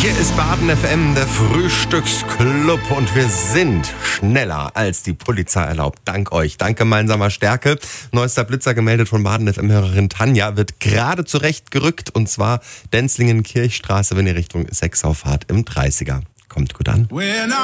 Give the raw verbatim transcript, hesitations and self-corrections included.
Hier ist Baden F M, der Frühstücksclub, und wir sind schneller als die Polizei erlaubt. Dank euch, dank gemeinsamer Stärke. Neuester Blitzer gemeldet von Baden F M-Hörerin Tanja, wird gerade zurechtgerückt, und zwar Denzlingen-Kirchstraße, wenn ihr Richtung Sechsau fahrt, im dreißiger. Kommt gut an.